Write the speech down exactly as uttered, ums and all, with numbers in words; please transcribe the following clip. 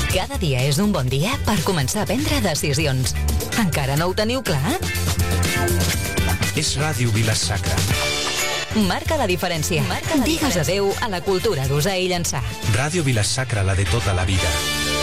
Cada dia és un bon dia per començar a prendre decisions. Encara no ho teniu clar? És Ràdio Vila-sacra. Marca la diferència. Marca la Digues diferència. Adéu a la cultura d'usar i llançar. Ràdio Vila-sacra, la de tota la vida.